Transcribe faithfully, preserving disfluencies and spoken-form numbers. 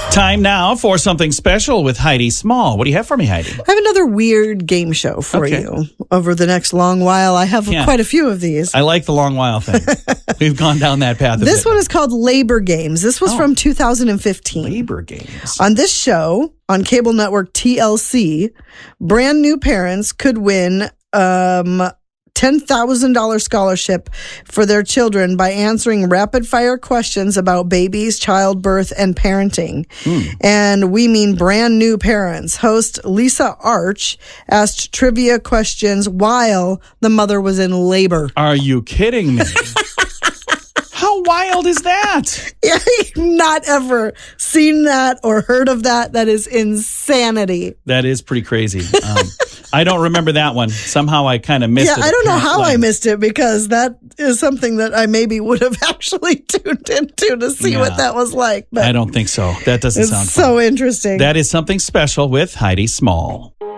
Time now for something special with Heidi Small. What do you have for me, Heidi? I have another weird game show for Okay. you over the next long while. I have Yeah. quite a few of these. I like the long while thing. We've gone down that path. A This bit. one is called Labor Games. This was Oh. from two thousand fifteen. Labor Games. On this show, on cable network T L C, brand new parents could win um, ten thousand dollars scholarship for their children by answering rapid fire questions about babies, childbirth, and parenting. Hmm. And we mean brand new parents. Host Lisa Arch asked trivia questions while the mother was in labor. Are you kidding me? How wild is that? Yeah, not ever seen that or heard of that. That is insanity. That is pretty crazy. Um, I don't remember that one. Somehow I kind of missed Yeah, it. I don't know how I Apparently- missed it because that is something that I maybe would have actually tuned into to see Yeah. what that was like. But I don't think so. That doesn't it's sound so fun. interesting. That is something special with Heidi Small.